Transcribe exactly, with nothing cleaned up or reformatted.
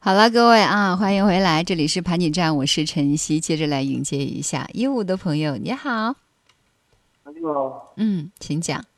好了，各位啊，欢迎回来，这里是盘锦站，我是晨曦，接着来迎接一下一五的朋友，你好。 你好。 嗯，请讲。